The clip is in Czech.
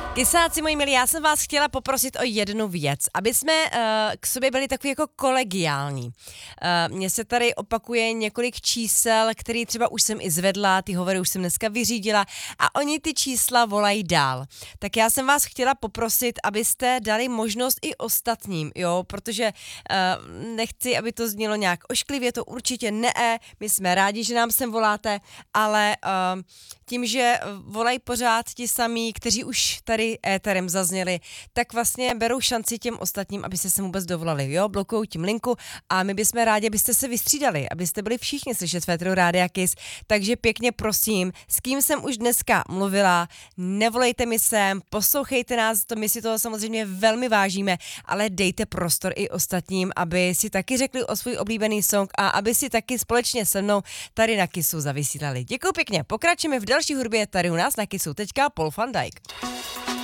Kysáci moji milí, já jsem vás chtěla poprosit o jednu věc, aby jsme k sobě byli takový jako kolegiální. Mně se tady opakuje několik čísel, který třeba už jsem i zvedla, ty hovory už jsem dneska vyřídila a oni ty čísla volají dál. Tak já jsem vás chtěla poprosit, abyste dali možnost i ostatním, jo, protože nechci, aby to znělo nějak ošklivě, to určitě ne, my jsme rádi, že nám sem voláte, ale tím, že volají pořád ti samí, kteří už tady éterem zazněli, tak vlastně berou šanci těm ostatním, aby se sem vůbec dovolali, jo, blokují tím linku a my bychom rádi, abyste se vystřídali, abyste byli všichni slyšet Féteru Rádia Kiss, takže pěkně prosím, s kým jsem už dneska mluvila, nevolejte mi sem, poslouchejte nás, to my si toho samozřejmě velmi vážíme, ale dejte prostor i ostatním, aby si taky řekli o svůj oblíbený song a aby si taky společně se mnou tady na Kissu zavysílali. Děkuji pěkně, pokračujeme v další hudbě tady u nás na Kissu, teďka Paul van Dyk.